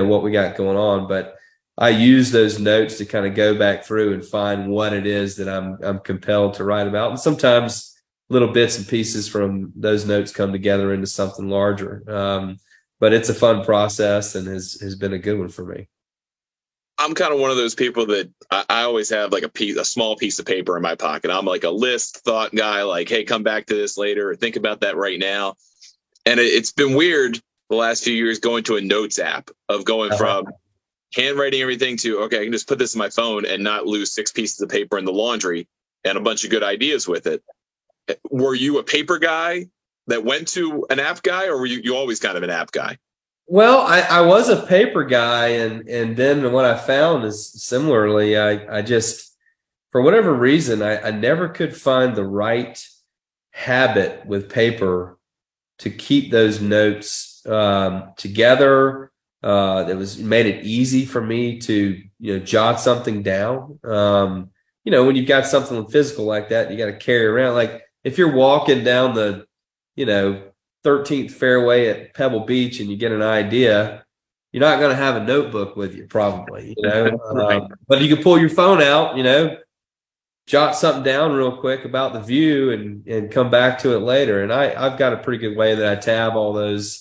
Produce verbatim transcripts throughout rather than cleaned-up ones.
know, what we got going on. But I use those notes to kind of go back through and find what it is that I'm I'm compelled to write about. And sometimes little bits and pieces from those notes come together into something larger. Um, but it's a fun process and has has been a good one for me. I'm kind of one of those people that I, I always have like a piece, a small piece of paper in my pocket. I'm like a list thought guy, like, hey, come back to this later, or think about that right now. And it, it's been weird the last few years going to a notes app of going Uh-huh. from handwriting everything to, okay, I can just put this in my phone and not lose six pieces of paper in the laundry and a bunch of good ideas with it. Were you a paper guy that went to an app guy, or were you, you always kind of an app guy? Well, I, I was a paper guy, and and then what I found is similarly, I, I just, for whatever reason, I, I never could find the right habit with paper to keep those notes um, together. Uh, that was made it easy for me to, you know, jot something down. Um, you know, when you've got something physical like that, you got to carry around. Like if you're walking down the, you know, thirteenth fairway at Pebble Beach and you get an idea, you're not going to have a notebook with you probably, you know, Right. um, but you can pull your phone out, you know, jot something down real quick about the view and, and come back to it later. And I, I've got a pretty good way that I tab all those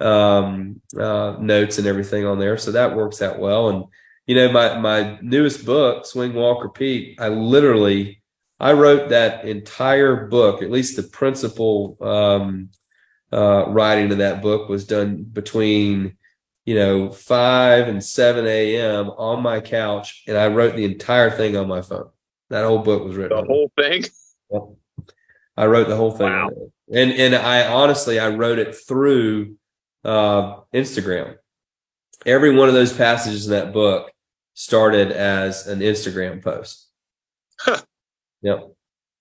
um, uh, notes and everything on there. So that works out well. And, you know, my, my newest book, Swing, Walk, Repeat, I literally, I wrote that entire book, at least the principal, um, uh, writing of that book was done between, you know, five and seven a.m. on my couch, and I wrote the entire thing on my phone. That whole book was written. The on whole thing. it. I wrote the whole thing. Wow. On it. And and I honestly I wrote it through uh, Instagram. Every one of those passages in that book started as an Instagram post. Huh. Yep.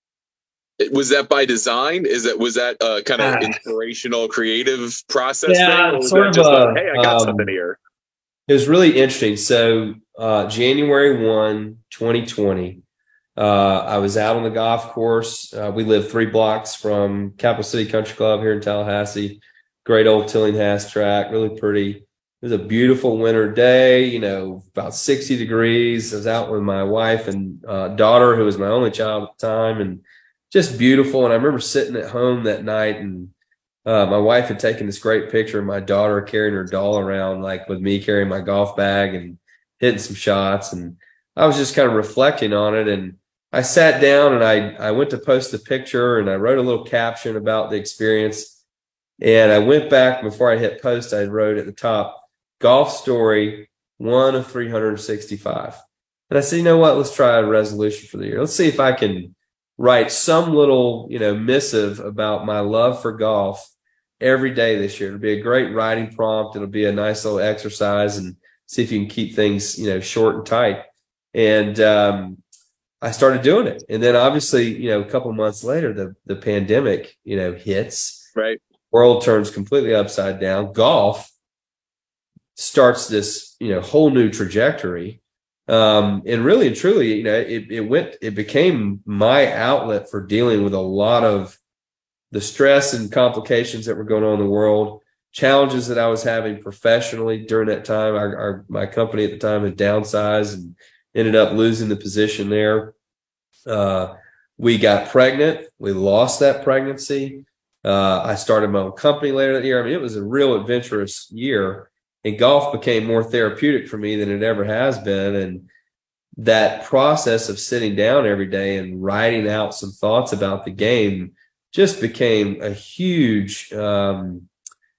Was that by design? Is it was that a kind of Ah. inspirational, creative process Yeah, thing, or was sort that of just a, like, hey, I got um, something here? It was really interesting. So uh, January first, twenty twenty, uh, I was out on the golf course. Uh, we live three blocks from Capital City Country Club here in Tallahassee. Great old Tillinghast track, really pretty. It was a beautiful winter day, you know, about sixty degrees. I was out with my wife and uh, daughter, who was my only child at the time, and just beautiful. And I remember sitting at home that night, and uh, my wife had taken this great picture of my daughter carrying her doll around, like with me carrying my golf bag and hitting some shots. And I was just kind of reflecting on it. And I sat down and I, I went to post the picture and I wrote a little caption about the experience. And I went back before I hit post, I wrote at the top, golf story, one of three hundred sixty-five. And I said, you know what, let's try a resolution for the year. Let's see if I can write some little, you know, missive about my love for golf every day this year. It'll be a great writing prompt. It'll be a nice little exercise, and see if you can keep things, you know, short and tight. And um, I started doing it. And then obviously, you know, a couple of months later, the, the pandemic, you know, hits. Right. World turns completely upside down. Golf starts this, you know, whole new trajectory. Um, and really and truly, you know, it, it went, it became my outlet for dealing with a lot of the stress and complications that were going on in the world, challenges that I was having professionally during that time. Our, our my company at the time had downsized and ended up losing the position there. Uh, we got pregnant. We lost that pregnancy. Uh, I started my own company later that year. I mean, it was a real adventurous year. And golf became more therapeutic for me than it ever has been. And that process of sitting down every day and writing out some thoughts about the game just became a huge um,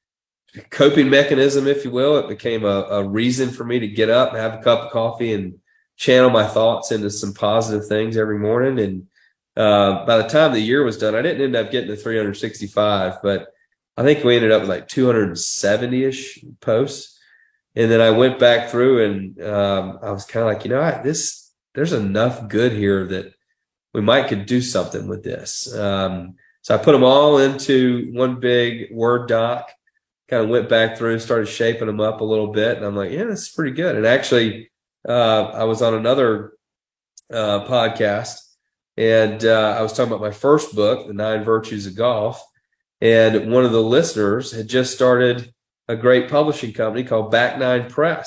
coping mechanism, if you will. It became a, a reason for me to get up and have a cup of coffee and channel my thoughts into some positive things every morning. And uh, by the time the year was done, I didn't end up getting to three hundred sixty-five, but I think we ended up with like two hundred seventy-ish posts. And then I went back through and um, I was kind of like, you know, I, this, there's enough good here that we might could do something with this. Um, so I put them all into one big Word doc, kind of went back through, started shaping them up a little bit. And I'm like, yeah, this is pretty good. And actually, uh, I was on another uh, podcast and uh, I was talking about my first book, The Nine Virtues of Golf. And one of the listeners had just started a great publishing company called Back Nine Press.